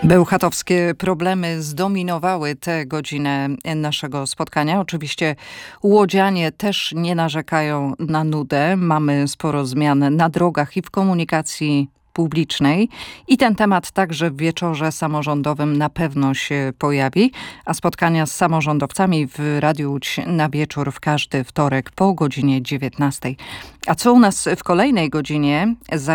Bełchatowskie problemy zdominowały tę godzinę naszego spotkania. Oczywiście łodzianie też nie narzekają na nudę. Mamy sporo zmian na drogach i w komunikacji publicznej i ten temat także w wieczorze samorządowym na pewno się pojawi, a spotkania z samorządowcami w Radiu Łódź na wieczór w każdy wtorek po godzinie 19. A co u nas w kolejnej godzinie?